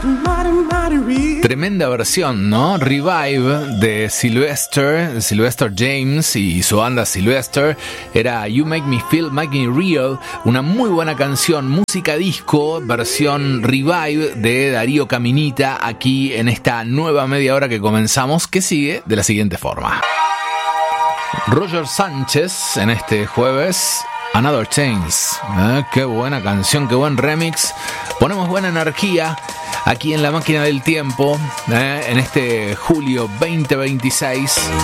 Tremenda versión, ¿no? Revive de Sylvester James y su banda Sylvester. Era You Make Me Feel, Make Me Real. Una muy buena canción, música disco, versión Revive de Darío Caminita, aquí en esta nueva media hora que comenzamos, que sigue de la siguiente forma. Roger Sánchez en este jueves, Another Chance. Qué buena canción, qué buen remix. Ponemos buena energía aquí en la máquina del tiempo, en este julio 2026.